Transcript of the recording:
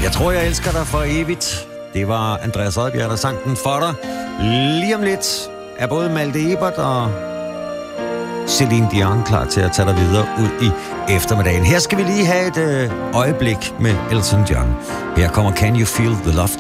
Jeg tror, jeg elsker dig for evigt. Det var Andreas Oddbjerg, der sang den for dig. Lige om lidt er både Malte Ebert og Celine Dion klar til at tage dig videre ud i eftermiddagen. Her skal vi lige have et øjeblik med Elton John. Her kommer Can You Feel the Love